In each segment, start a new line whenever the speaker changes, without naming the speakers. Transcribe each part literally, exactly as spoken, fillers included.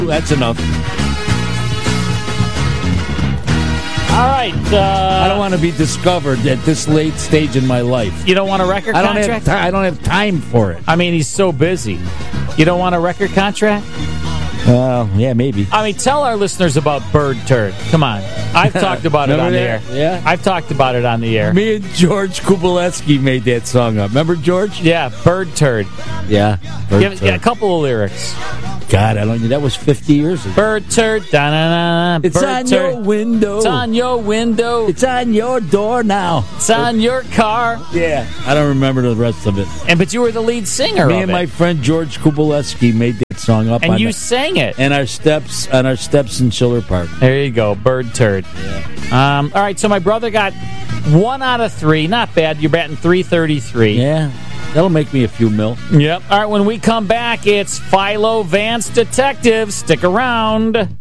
That's enough.
All right. Uh,
I don't want to be discovered at this late stage in my life.
You don't want a record
I don't
contract?
Have t- I don't have time for it.
I mean, he's so busy. You don't want a record contract?
Well, yeah, maybe.
I mean, tell our listeners about Bird Turd. Come on. I've talked about it on the air.
Yeah?
I've talked about it on the air.
Me and George Kubileski made that song up. Remember, George?
Yeah, Bird Turd.
Yeah. Bird
Give,
turd.
yeah, a couple of lyrics.
God, I don't know. That was fifty years ago.
Bird Turd. Da-na-na,
It's
bird
on
turd.
your window.
It's on your window.
It's on your door now.
It's on your car.
Yeah. I don't remember the rest of it.
And But you were the lead singer
Me
of
and
it.
my friend George Kubileski made that song up.
And
on
you
the,
sang it.
And our steps on our steps in Schiller Park.
There you go, Bird Turd. Yeah. Um, all right, so my brother got one out of three. Not bad. You're batting three thirty-three.
Yeah. That'll make me a few mil.
Yep. All right, when we come back, it's Philo Vance Detective. Stick around.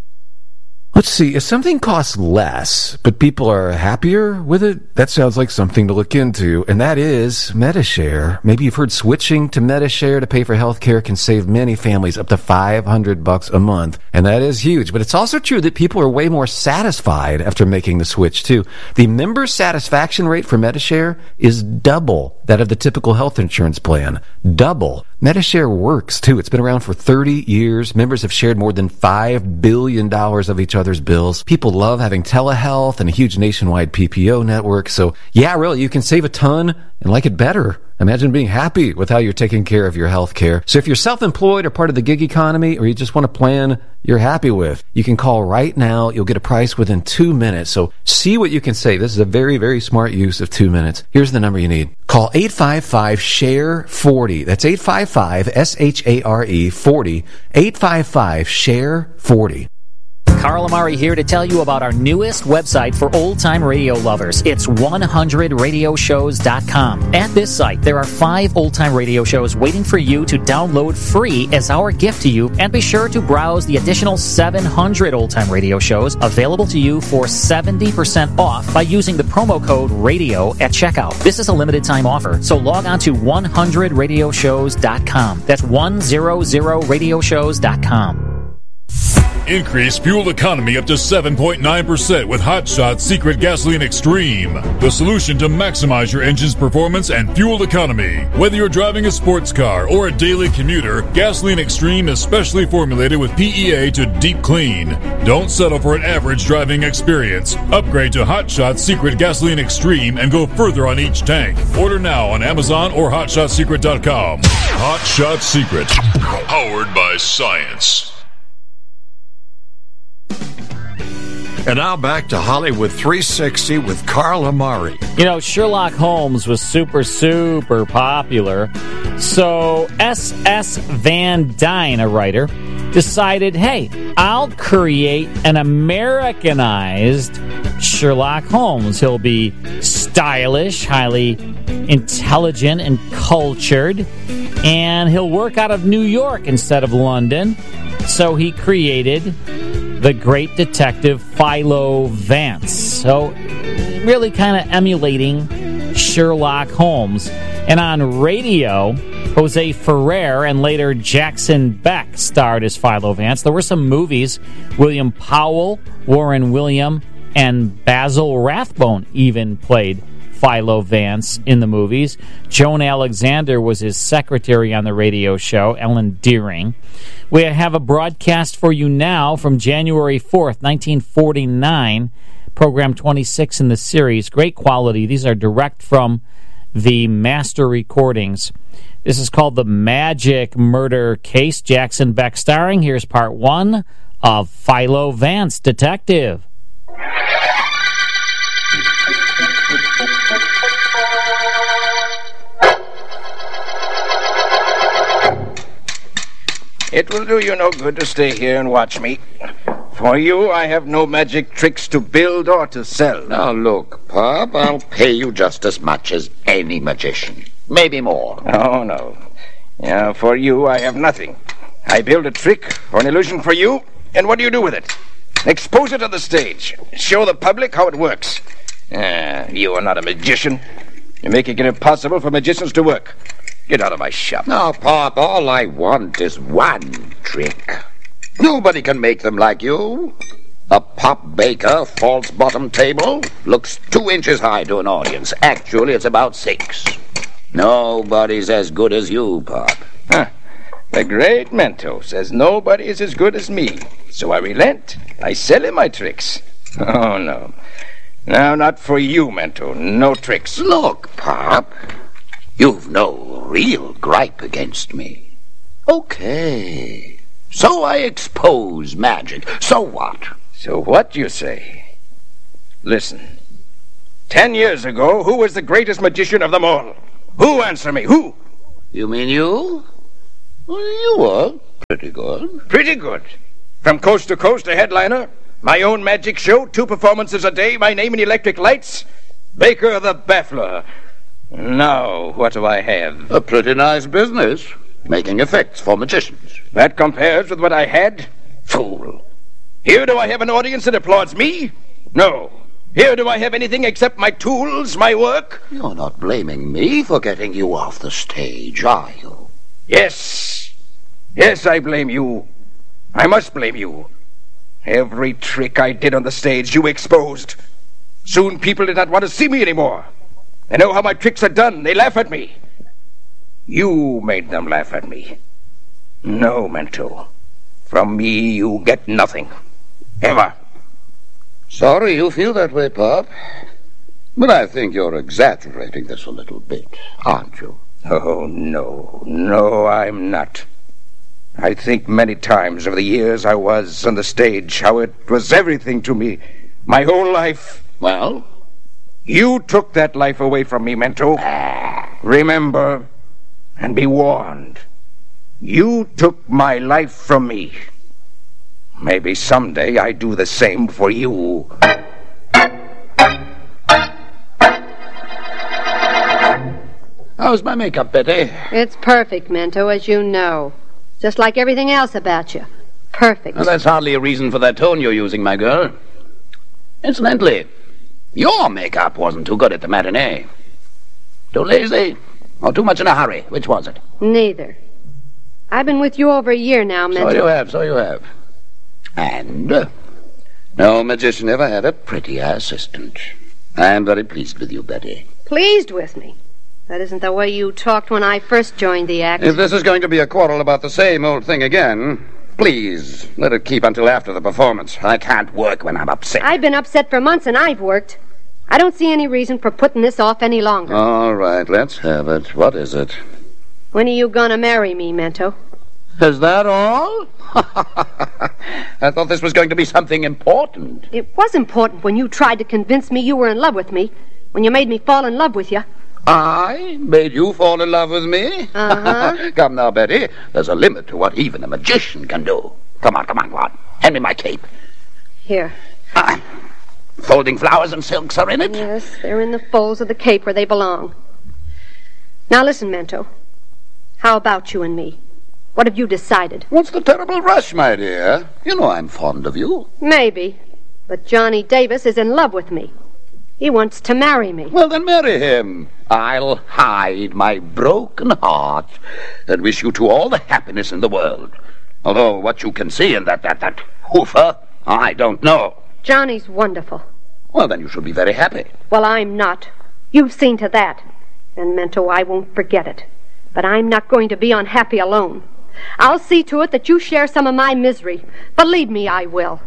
Let's see, if something costs less, but people are happier with it, that sounds like something to look into, and that is Medi-Share. Maybe you've heard switching to Medi-Share to pay for healthcare can save many families up to five hundred bucks a month, and that is huge. But it's also true that people are way more satisfied after making the switch, too. The member satisfaction rate for Medi-Share is double that of the typical health insurance plan. Double. Medi-Share works, too. It's been around for thirty years. Members have shared more than five billion dollars of each other's bills. People love having telehealth and a huge nationwide P P O network. So, yeah, really, you can save a ton and like it better. Imagine being happy with how you're taking care of your health care. So if you're self-employed or part of the gig economy, or you just want a plan you're happy with, you can call right now. You'll get a price within two minutes. So see what you can save. This is a very, very smart use of two minutes. Here's the number you need. Call eight five five, S H A R E, forty. That's eight five five, S H A R E, forty. eight five five, S H A R E, forty.
Carl Amari here to tell you about our newest website for old-time radio lovers. It's one hundred radio shows dot com. At this site, there are five old-time radio shows waiting for you to download free as our gift to you, and be sure to browse the additional seven hundred old-time radio shows available to you for seventy percent off by using the promo code RADIO at checkout. This is a limited-time offer, so log on to one hundred radio shows dot com. That's one hundred radio shows dot com.
Increase fuel economy up to seven point nine percent with Hot Shot Secret Gasoline Extreme. The solution to maximize your engine's performance and fuel economy. Whether you're driving a sports car or a daily commuter, Gasoline Extreme is specially formulated with P E A to deep clean. Don't settle for an average driving experience. Upgrade to Hot Shot Secret Gasoline Extreme and go further on each tank. Order now on Amazon or hot shot secret dot com. Hot Shot Secret. Powered by science.
And now back to Hollywood three sixty with Carl Amari.
You know, Sherlock Holmes was super, super popular. So S S Van Dyne, a writer, decided, hey, I'll create an Americanized Sherlock Holmes. He'll be stylish, highly intelligent and cultured, and he'll work out of New York instead of London. So he created the great detective Philo Vance. So really kind of emulating Sherlock Holmes. And on radio, Jose Ferrer and later Jackson Beck starred as Philo Vance. There were some movies. William Powell, Warren William, and Basil Rathbone even played Philo Vance in the movies. Joan Alexander was his secretary on the radio show, Ellen Deering. We have a broadcast for you now from January fourth, nineteen forty-nine, program twenty-six in the series. Great quality. These are direct from the master recordings. This is called The Magic Murder Case, Jackson Beck starring. Here's part one of Philo Vance, Detective.
It will do you no good to stay here and watch me. For you, I have no magic tricks to build or to sell.
Now look, Pop, I'll pay you just as much as any magician. Maybe more.
Oh, no. Yeah, for you, I have nothing. I build a trick or an illusion for you, and what do you do with it? Expose it on the stage. Show the public how it works. Ah, you are not a magician. You're making it impossible for magicians to work. Get out of my shop.
Now, Pop, all I want is one trick. Nobody can make them like you. A Pop Baker false bottom table looks two inches high to an audience. Actually, it's about six. Nobody's as good as you, Pop.
Huh. The great Mento says nobody is as good as me. So I relent. I sell him my tricks. Oh, no. No, not for you, Mento. No tricks.
Look, Pop. You've no real gripe against me. Okay. So I expose magic. So what?
So what, you say? Listen. Ten years ago, who was the greatest magician of them all? Who, answer me, who?
You mean you? Well, you were pretty good.
Pretty good. From coast to coast, a headliner. My own magic show, two performances a day, my name in electric lights. Baker the Baffler. Now, what do I have?
A pretty nice business. Making effects for magicians.
That compares with what I had? Fool. Here do I have an audience that applauds me? No. Here do I have anything except my tools, my work?
You're not blaming me for getting you off the stage, are you?
Yes. Yes, I blame you. I must blame you. Every trick I did on the stage, you exposed. Soon people did not want to see me anymore. They know how my tricks are done. They laugh at me. You made them laugh at me. No, Mento. From me, you get nothing. Ever.
Sorry you feel that way, Pop. But I think you're exaggerating this a little bit, aren't you?
Oh, no. No, I'm not. I think many times over the years I was on the stage, how it was everything to me. My whole life.
Well?
You took that life away from me, Mento. Remember, and be warned. You took my life from me. Maybe someday I do the same for you.
How's my makeup, Betty?
It's perfect, Mento, as you know. Just like everything else about you. Perfect.
Well, that's hardly a reason for that tone you're using, my girl. Incidentally, your makeup wasn't too good at the matinee. Too lazy or too much in a hurry? Which was it?
Neither. I've been with you over a year now, Mento.
So you have, so you have. And uh, no magician ever had a prettier assistant. I am very pleased with you, Betty.
Pleased with me? That isn't the way you talked when I first joined the act.
If this is going to be a quarrel about the same old thing again, please let it keep until after the performance. I can't work when I'm upset.
I've been upset for months and I've worked. I don't see any reason for putting this off any longer.
All right, let's have it. What is it?
When are you gonna marry me, Mento?
Is that all? I thought this was going to be something important.
It was important when you tried to convince me you were in love with me. When you made me fall in love with you.
I made you fall in love with me?
Uh-huh.
Come now, Betty. There's a limit to what even a magician can do. Come on, come on, come on. Hand me my cape.
Here.
Uh, folding flowers and silks are in it?
Yes, they're in the folds of the cape where they belong. Now listen, Mento. How about you and me? What have you decided?
What's the terrible rush, my dear? You know I'm fond of you.
Maybe. But Johnny Davis is in love with me. He wants to marry me.
Well, then marry him. I'll hide my broken heart and wish you two all the happiness in the world. Although what you can see in that, that, that hoofer, I don't know.
Johnny's wonderful.
Well, then you should be very happy.
Well, I'm not. You've seen to that. And, Mento, I won't forget it. But I'm not going to be unhappy alone. I'll see to it that you share some of my misery. Believe me, I will.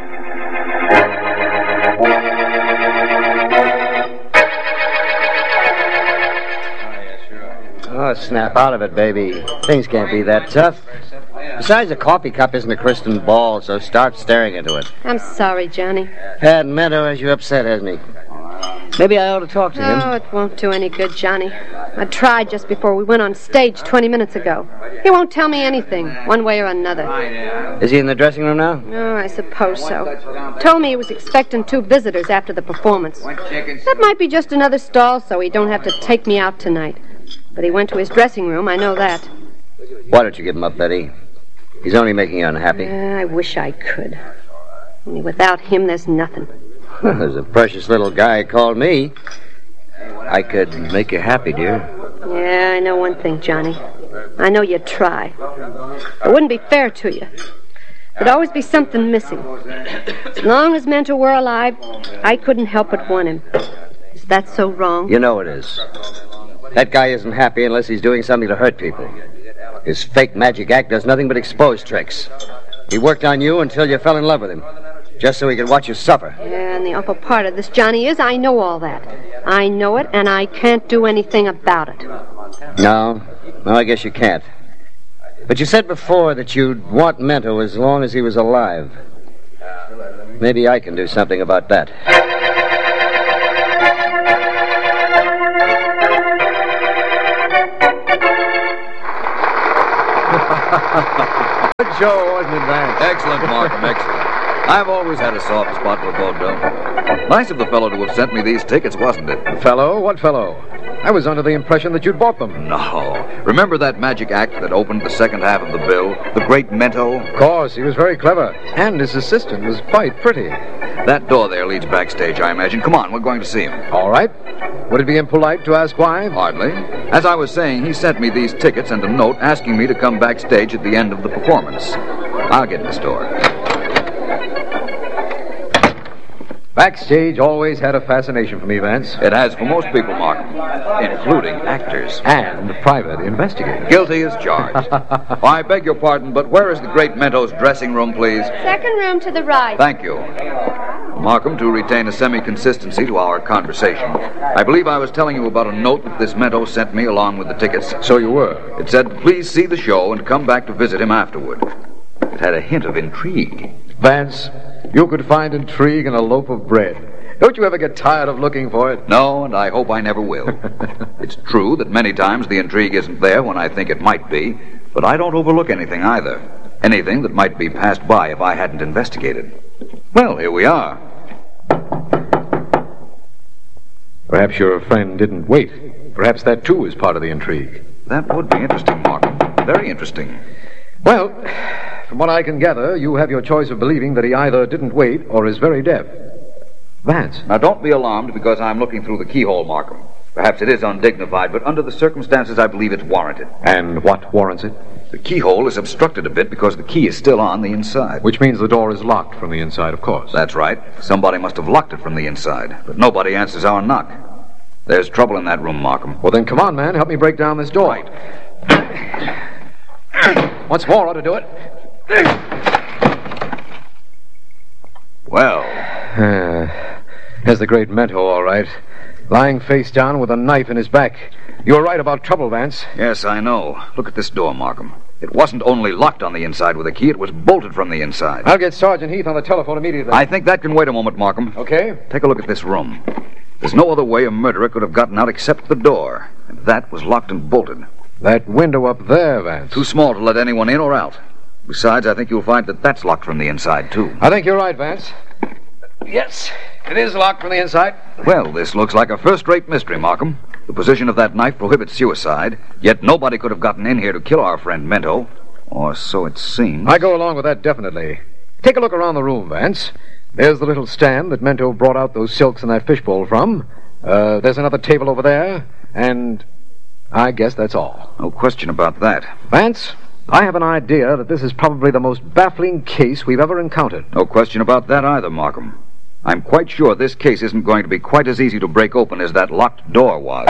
Oh, snap out of it, baby. Things can't be that tough. Besides, a coffee cup isn't a crystal ball, so start staring into it.
I'm sorry, Johnny.
Had Mento as you upset, hasn't he? Maybe I ought to talk to him.
Oh, it won't do any good, Johnny. I tried just before we went on stage twenty minutes ago. He won't tell me anything, one way or another.
Is he in the dressing room now?
Oh, I suppose so. Told me he was expecting two visitors after the performance. That might be just another stall, so he don't have to take me out tonight. But he went to his dressing room, I know that.
Why don't you give him up, Betty? He's only making you unhappy.
Uh, I wish I could. Only without him, there's nothing.
There's a precious little guy called me. I could make you happy, dear.
Yeah, I know one thing, Johnny. I know you'd try. It wouldn't be fair to you. There'd always be something missing. As long as Mento were alive, I couldn't help but want him. Is that so wrong?
You know it is. That guy isn't happy unless he's doing something to hurt people. His fake magic act does nothing but expose tricks. He worked on you until you fell in love with him, just so he could watch you suffer.
Yeah, and the awful part of this, Johnny, is I know all that. I know it, and I can't do anything about it.
No, no, I guess you can't. But you said before that you'd want Mento as long as he was alive. Maybe I can do something about that.
Good show, wasn't it, Vance?
Excellent, Markham, excellent. I've always had a soft spot for vaudeville. Nice of the fellow to have sent me these tickets, wasn't it?
Fellow? What fellow? I was under the impression that you'd bought them.
No. Remember that magic act that opened the second half of the bill? The great Mento?
Of course, he was very clever. And his assistant was quite pretty.
That door there leads backstage, I imagine. Come on, we're going to see him.
All right. Would it be impolite to ask why?
Hardly. As I was saying, he sent me these tickets and a note asking me to come backstage at the end of the performance. I'll get in this door.
Backstage always had a fascination for me, Vance.
It has for most people, Markham, including actors.
And private investigators.
Guilty as charged. Oh, I beg your pardon, but where is the great Mento's dressing room, please?
Second room to the right.
Thank you. Markham, to retain a semi-consistency to our conversation, I believe I was telling you about a note that this Mento sent me along with the tickets.
So you were.
It said, please see the show and come back to visit him afterward. It had a hint of intrigue.
Vance, you could find intrigue in a loaf of bread. Don't you ever get tired of looking for it?
No, and I hope I never will. It's true that many times the intrigue isn't there when I think it might be, but I don't overlook anything either. Anything that might be passed by if I hadn't investigated. Well, here we are.
Perhaps your friend didn't wait. Perhaps that, too, is part of the intrigue.
That would be interesting, Markham. Very interesting.
Well, from what I can gather, you have your choice of believing that he either didn't wait or is very deaf. Vance.
Now, don't be alarmed because I'm looking through the keyhole, Markham. Perhaps it is undignified, but under the circumstances, I believe it's warranted.
And what warrants it?
The keyhole is obstructed a bit because the key is still on the inside.
Which means the door is locked from the inside, of course.
That's right. Somebody must have locked it from the inside, but nobody answers our knock. There's trouble in that room, Markham.
Well, then come on, man. Help me break down this door.
Right.
Once more ought to do it.
Well.
Uh, there's the great Mento, all right. Lying face down with a knife in his back. You were right about trouble, Vance.
Yes, I know. Look at this door, Markham. It wasn't only locked on the inside with a key, it was bolted from the inside.
I'll get Sergeant Heath on the telephone immediately.
I think that can wait a moment, Markham.
Okay.
Take a look at this room. There's no other way a murderer could have gotten out except the door. And that was locked and bolted.
That window up there, Vance.
Too small to let anyone in or out. Besides, I think you'll find that that's locked from the inside, too.
I think you're right, Vance. Yes, it is locked from the inside.
Well, this looks like a first-rate mystery, Markham. The position of that knife prohibits suicide, yet nobody could have gotten in here to kill our friend Mento. Or so it seems.
I go along with that, definitely. Take a look around the room, Vance. There's the little stand that Mento brought out those silks in that fishbowl from. Uh, there's another table over there, and I guess that's all.
No question about that.
Vance, I have an idea that this is probably the most baffling case we've ever encountered.
No question about that either, Markham. I'm quite sure this case isn't going to be quite as easy to break open as that locked door was.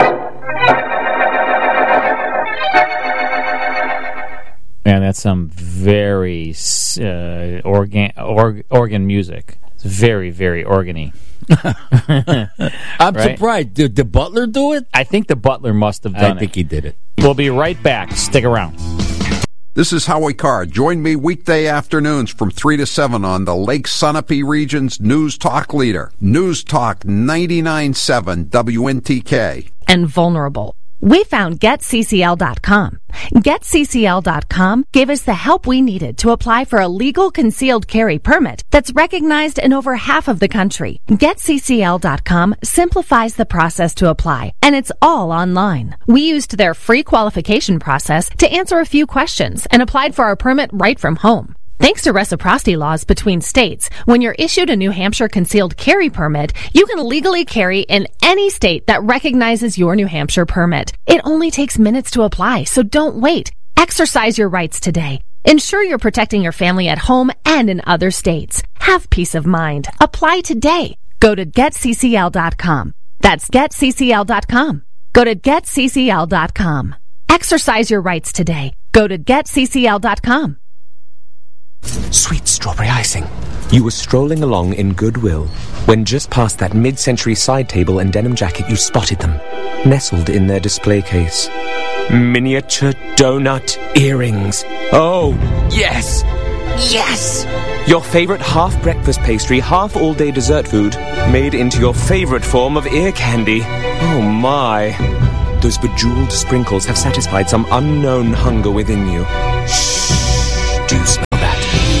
And that's some very uh, organ, org, organ music. It's very, very organy.
I'm
Right?
surprised. Did the butler do it?
I think the butler must have done
I
it.
think he did it.
We'll be right back. Stick around.
This is Howie Carr. Join me weekday afternoons from three to seven on the Lake Sunapee region's News Talk leader, News Talk ninety-nine point seven W N T K.
And vulnerable. We found Get C C L dot com. Get C C L dot com gave us the help we needed to apply for a legal concealed carry permit that's recognized in over half of the country. Get C C L dot com simplifies the process to apply, and it's all online. We used their free qualification process to answer a few questions and applied for our permit right from home. Thanks to reciprocity laws between states, when you're issued a New Hampshire concealed carry permit, you can legally carry in any state that recognizes your New Hampshire permit. It only takes minutes to apply, so don't wait. Exercise your rights today. Ensure you're protecting your family at home and in other states. Have peace of mind. Apply today. Go to get c c l dot com. That's get c c l dot com. Go to get c c l dot com. Exercise your rights today. Go to get c c l dot com.
Sweet strawberry icing. You were strolling along in Goodwill when just past that mid-century side table and denim jacket you spotted them, nestled in their display case. Miniature donut earrings. Oh, yes! Yes! Your favorite half-breakfast pastry, half-all-day dessert food, made into your favorite form of ear candy. Oh, my. Those bejeweled sprinkles have satisfied some unknown hunger within you. Shh. Do you smell that?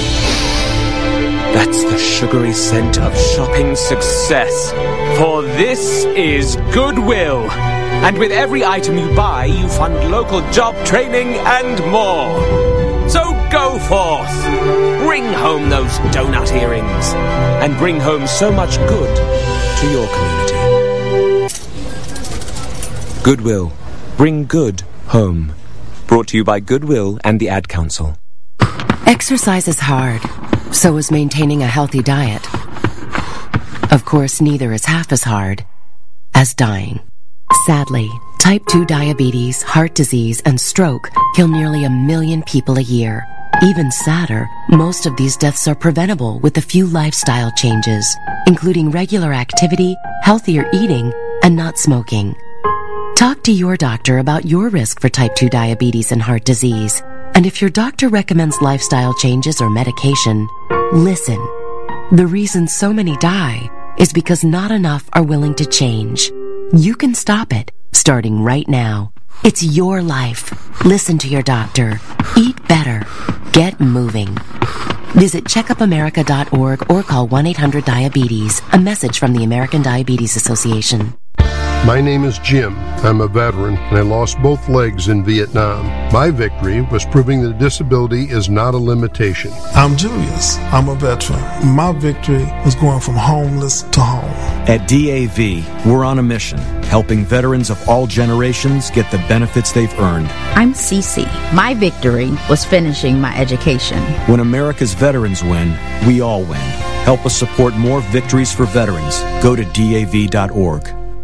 That's the sugary scent of shopping success. For this is Goodwill. And with every item you buy, you fund local job training and more. So go forth. Bring home those donut earrings. And bring home so much good to your community. Goodwill. Bring good home. Brought to you by Goodwill and the Ad Council.
Exercise is hard. So is maintaining a healthy diet. Of course, neither is half as hard as dying. Sadly, type two diabetes, heart disease, and stroke kill nearly a million people a year. Even sadder, most of these deaths are preventable with a few lifestyle changes, including regular activity, healthier eating, and not smoking. Talk to your doctor about your risk for type two diabetes and heart disease. And if your doctor recommends lifestyle changes or medication, listen. The reason so many die is because not enough are willing to change. You can stop it, starting right now. It's your life. Listen to your doctor. Eat better. Get moving. Visit checkup america dot org or call one eight hundred diabetes. A message from the American Diabetes Association.
My name is Jim. I'm a veteran, and I lost both legs in Vietnam. My victory was proving that disability is not a limitation.
I'm Julius. I'm a veteran. My victory was going from homeless to home.
At D A V, we're on a mission, helping veterans of all generations get the benefits they've earned.
I'm Cece. My victory was finishing my education.
When America's veterans win, we all win. Help us support more victories for veterans. Go to D A V dot org.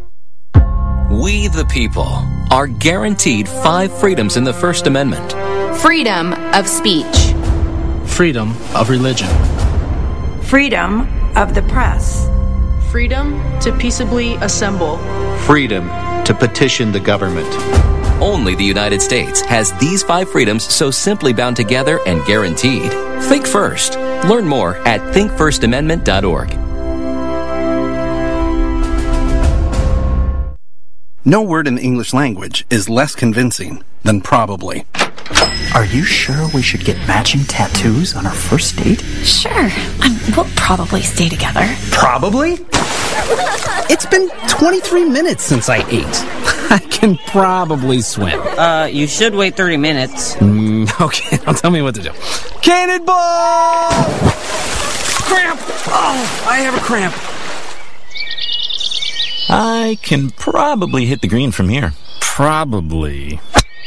We, the people, are guaranteed five freedoms in the First Amendment.
Freedom of speech.
Freedom of religion.
Freedom of the press.
Freedom to peaceably assemble.
Freedom to petition the government.
Only the United States has these five freedoms so simply bound together and guaranteed. Think first. Learn more at think first amendment dot org.
No word in the English language is less convincing than probably.
Are you sure we should get matching tattoos on our first date?
Sure. Um, we'll probably stay together.
Probably? It's been twenty-three minutes since I ate. I can probably swim.
Uh, you should wait thirty minutes.
Mm, okay, now tell me what to do. Cannonball! Cramp! Oh, I have a cramp.
I can probably hit the green from here.
Probably.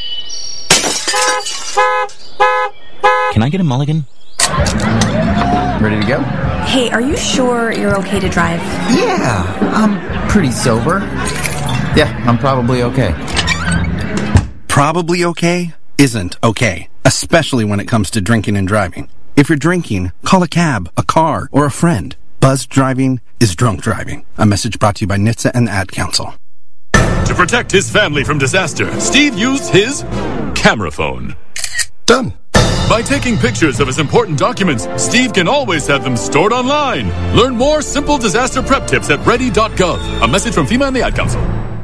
Can I get a mulligan?
Ready to go?
Hey, are you sure you're okay to drive?
Yeah, I'm pretty sober. Yeah, I'm probably okay.
Probably okay isn't okay, especially when it comes to drinking and driving. If you're drinking, call a cab, a car, or a friend. Buzzed driving is drunk driving. A message brought to you by N H T S A and the Ad Council.
To protect his family from disaster, Steve used his camera phone.
Done.
By taking pictures of his important documents, Steve can always have them stored online. Learn more simple disaster prep tips at ready dot gov. A message from FEMA and the Ad Council.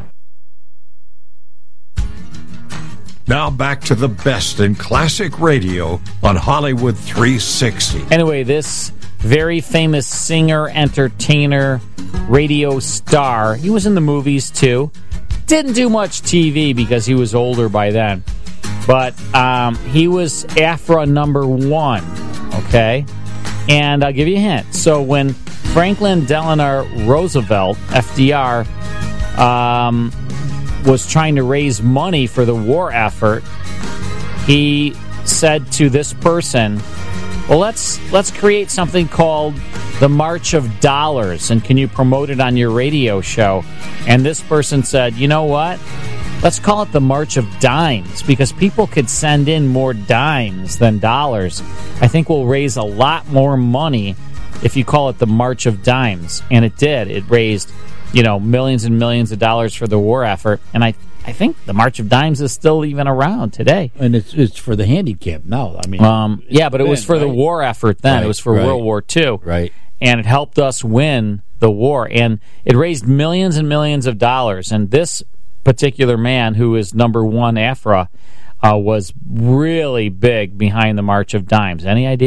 Now back to the best in classic radio on Hollywood three sixty.
Anyway, this very famous singer, entertainer, radio star, he was in the movies too. Didn't do much T V because he was older by then. But um, he was Afra number one, okay? And I'll give you a hint. So when Franklin Delano Roosevelt, F D R, um, was trying to raise money for the war effort, he said to this person, well, let's let's create something called the March of Dollars, and can you promote it on your radio show? And this person said, you know what? Let's call it the March of Dimes, because people could send in more dimes than dollars. I think we'll raise a lot more money if you call it the March of Dimes. And it did. It raised, you know, millions and millions of dollars for the war effort. And I I think the March of Dimes is still even around today.
And it's it's for the handicap now. I mean,
um, yeah, but it
been,
was for
right?
the war effort then.
Right,
it was for
right,
World War Two.
Right.
And it helped us win the war. And it raised millions and millions of dollars. And this particular man, who is number one A F R A, uh, was really big behind the March of Dimes. Any idea?